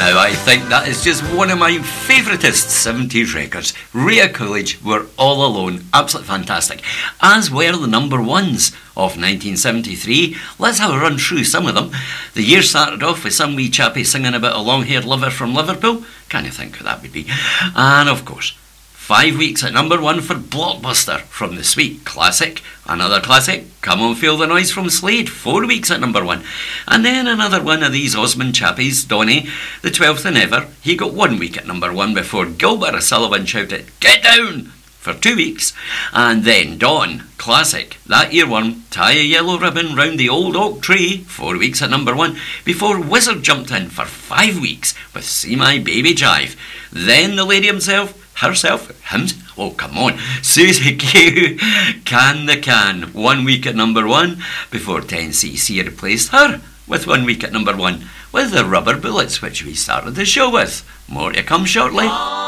Now, I think that is just one of my favouriteest 70s records. Rhea Coolidge, We're All Alone. Absolutely fantastic. As were the number ones of 1973. Let's have a run through some of them. The year started off with some wee chappie singing about a long-haired lover from Liverpool. Can you think who that would be? And, of course, 5 weeks at number one for Blockbuster from the Sweet Classic. Another classic, Come On Feel the Noise from Slade, 4 weeks at number one. And then another one of these Osmond chappies, Donny, the 12th than ever. He got 1 week at number one before Gilbert O'Sullivan shouted, Get down! For 2 weeks. And then Dawn, classic, that year one, Tie a Yellow Ribbon Round the Old Oak Tree, 4 weeks at number one, before Wizard jumped in for 5 weeks with See My Baby Jive. Then the lady herself, oh come on, Susie Q, Can the Can, 1 week at number one, before 10cc replaced her with 1 week at number one with the Rubber Bullets, which we started the show with. More to come shortly.